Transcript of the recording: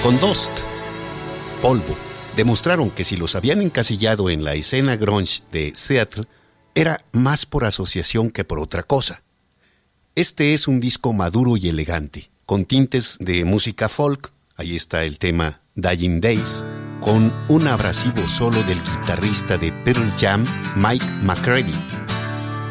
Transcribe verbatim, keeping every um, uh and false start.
Con Dust, Polvo, demostraron que si los habían encasillado en la escena grunge de Seattle, era más por asociación que por otra cosa. Este es un disco maduro y elegante, con tintes de música folk. Ahí está el tema Dying Days, con un abrasivo solo del guitarrista de Pearl Jam, Mike McCready.